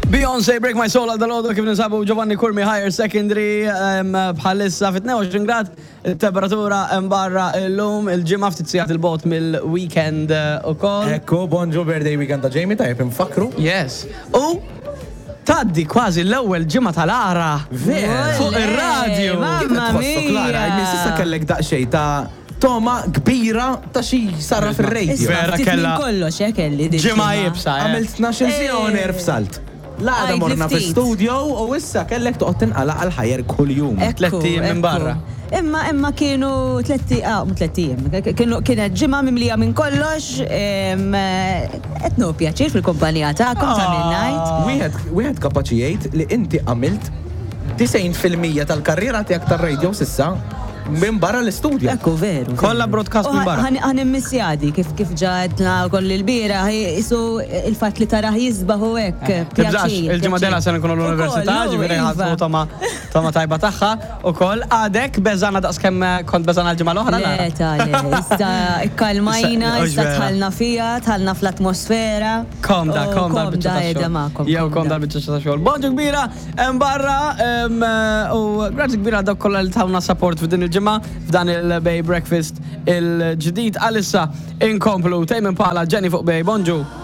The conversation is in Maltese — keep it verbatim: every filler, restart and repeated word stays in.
Beyoncé, Break My Soul għal dal-għodu kif nisabu Giovanni Kurmi Higher Secondary bħalissa fit tnejn grad il-temperatura barra l-lum il-ġimma ftit sigħat il-bot mill-weekend u koll. Ekku, bonġu birthday weekend ta' Jamie tajb infakru. Yes. U taddi kważi l-ewwel ġimma tal-ara. Fuq ir-radju. Mamma Klara, jmiss issa kellek daqsxejn ta' toma kbira ta' xi sara fir-radio. Vera kella kollox hekk kelli din. ġimma jibsa. Għamilt tnax-il sija f'salt. Laqda morna fil-studio u issa kellek toqgħod tinqalaq għal ħajjer kuljum. Tlettijiem minn barra. Imma imma kienu tletti ah tlettijiem. Kienu kienet ġimgħa mimlija minn kollox qed nu pjaċir fil-kumpanija tagħkom ta' midnight. Wieħed wieħed kapaċi jgħid li inti għamilt tisgħin fil-mija tal-karriera tiegħek tar-radio s'issa minn barra l-istudju. Ekku veru. Kollha broadcast minn barra. Ħan immissjadi kif kif ġadna koll il-bira isu il-fatt li taraħ jisbaħ u hekk. Tibżax, il-ġimgħa dela se nkunu l-università, ġifieri ħadd tama tama tajba tagħha ukoll għadek beżana daqskemm kont beżana l-ġimgħa l-oħra. Le tali, issa ikkalmajna, issa tħallna fija, tħallna fl-atmosfera. Komda, komda biċċa ta' xogħol. Jew komda biċċa ta' xogħol. Bonġu kbira hemm barra u grazzi kbira dak kollha li tawna support f'din il ġimma f'dan il-Bay Breakfast il-ġdid għalissa inkomplu Tame Impala Jenny fuq Bay. Bonġu.